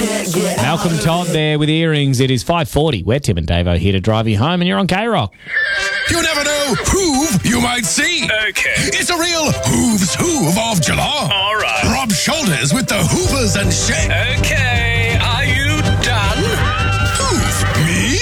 Malcolm Todd there with Earrings. It is 5:40. We're Tim and Davo here to drive you home, and you're on K-Rock. You never know who you might see. Okay. It's a real who's who of Geelong. All right. Rob Shoulders with the Hoovers and Shea. Okay, are you done? Hoove? Me?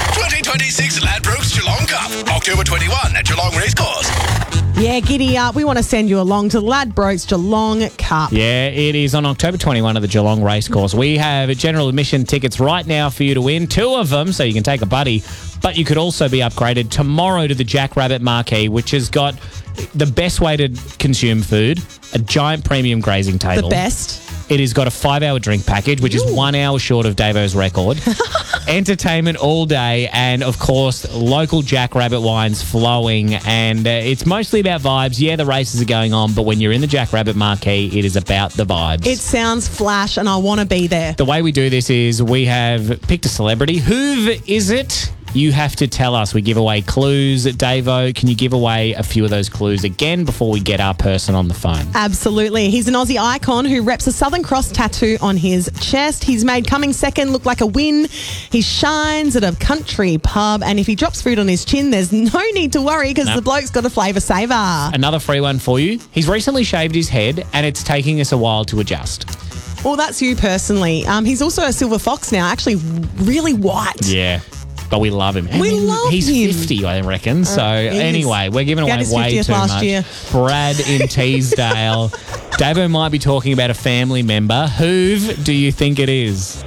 2026 Ladbrokes Geelong Cup. October 21 at Geelong Racecourse. Yeah, giddy up. We want to send you along to Ladbrokes Geelong Cup. Yeah, it is on October 21 at the Geelong Racecourse. We have general admission tickets right now for you to win. 2 of them, so you can take a buddy. But you could also be upgraded tomorrow to the Jackrabbit Marquee, which has got the best way to consume food, a giant premium grazing table. The best. It has got a 5-hour drink package, which is 1 hour short of Davo's record. Entertainment all day, and of course, local Jackrabbit wines flowing. And it's mostly about vibes. Yeah, the races are going on, but when you're in the Jackrabbit Marquee, it is about the vibes. It sounds flash, and I want to be there. The way we do this is we have picked a celebrity. Who is it? You have to tell us. We give away clues. Davo, can you give away a few of those clues again before we get our person on the phone? Absolutely. He's an Aussie icon who reps a Southern Cross tattoo on his chest. He's made coming second look like a win. He shines at a country pub, and if he drops food on his chin, there's no need to worry because the bloke's got a flavour saver. Another free one for you. He's recently shaved his head, and it's taking us a while to adjust. Well, that's you personally. He's also a silver fox now, actually really white. Yeah. But we love him. We love he's him. 50, I reckon. So anyway, we're giving away Got his way 50th too last much. year. Brad in Teesdale. Davo might be talking about a family member. Who do you think it is?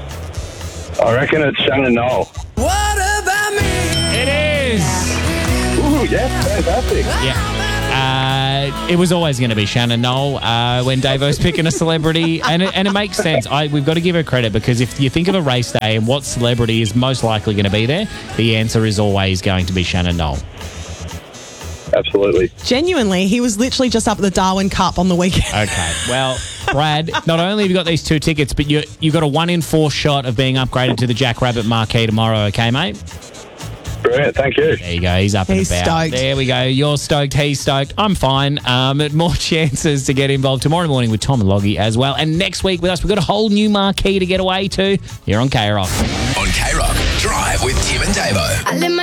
I reckon it's Shannon Knoll. What about me? It is. Ooh, yes, fantastic. Yeah. It was always going to be Shannon Knoll when Davo's picking a celebrity, and it makes sense. We've got to give her credit because if you think of a race day and what celebrity is most likely going to be there, the answer is always going to be Shannon Knoll. Absolutely. Genuinely, he was literally just up at the Darwin Cup on the weekend. Okay, well, Brad, not only have you got these 2 tickets, but you got a 1 in 4 shot of being upgraded to the Jackrabbit Marquee tomorrow, okay, mate? Brilliant, thank you. There you go, he's up He's and about. stoked. There we go, you're stoked, he's stoked, I'm fine. More chances to get involved tomorrow morning with Tom and Loggy as well. And next week with us, we've got a whole new marquee to get away to here on K-Rock. On K-Rock, drive with Tim and Davo.